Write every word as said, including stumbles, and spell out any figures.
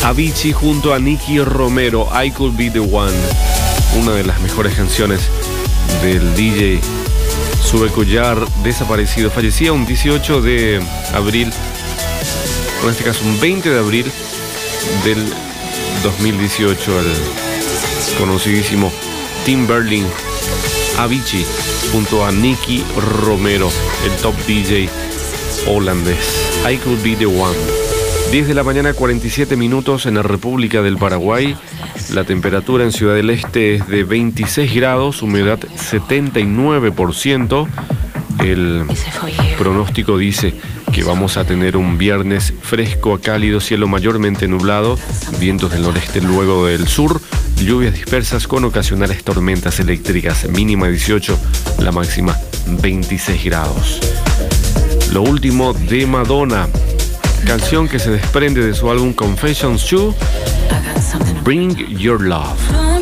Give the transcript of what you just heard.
Avicii junto a Nicky Romero, I Could Be The One, una de las mejores canciones del D J Sube Collar, desaparecido. Fallecía un dieciocho de abril, en este caso un veinte de abril del dos mil dieciocho, el conocidísimo Tim Berling. Avicii junto a Nicky Romero, el top D J holandés. I Could Be The One. diez de la mañana, cuarenta y siete minutos en la República del Paraguay. La temperatura en Ciudad del Este es de veintiséis grados, humedad setenta y nueve por ciento. El pronóstico dice que vamos a tener un viernes fresco a cálido, cielo mayormente nublado, vientos del noreste luego del sur, lluvias dispersas con ocasionales tormentas eléctricas, mínima dieciocho, la máxima veintiséis grados. Lo último de Madonna, canción que se desprende de su álbum Confessions two, Bring Your Love.